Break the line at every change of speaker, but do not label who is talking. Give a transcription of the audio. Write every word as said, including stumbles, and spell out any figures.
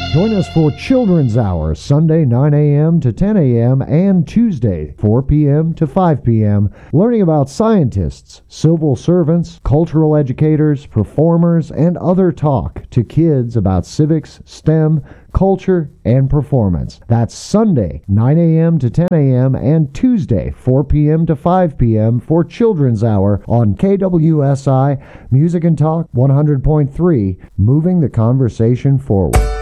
Join us for Children's Hour, Sunday nine a.m. to ten a.m. and Tuesday four p.m. to five p.m. learning about scientists, civil servants, cultural educators, performers, and other talk to kids about civics, STEM, culture, and performance. That's Sunday nine a.m. to ten a.m. and Tuesday four p.m. to five p.m. for Children's Hour on K W S I Music and Talk one hundred point three, moving the conversation forward.